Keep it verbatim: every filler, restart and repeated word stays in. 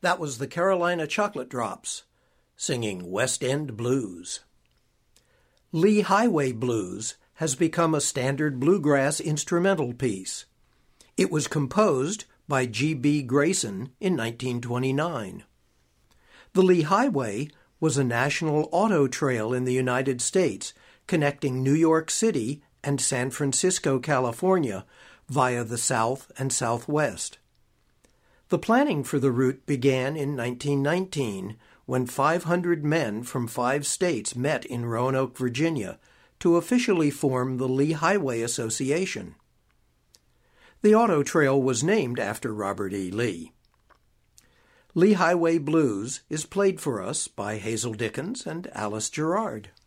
That was the Carolina Chocolate Drops, singing West End Blues. Lee Highway Blues has become a standard bluegrass instrumental piece. It was composed by G B Grayson in nineteen twenty-nine. The Lee Highway was a national auto trail in the United States connecting New York City and San Francisco, California, via the South and Southwest. The planning for the route began in nineteen nineteen, when five hundred men from five states met in Roanoke, Virginia, to officially form the Lee Highway Association. The auto trail was named after Robert E. Lee. Lee Highway Blues is played for us by Hazel Dickens and Alice Gerard.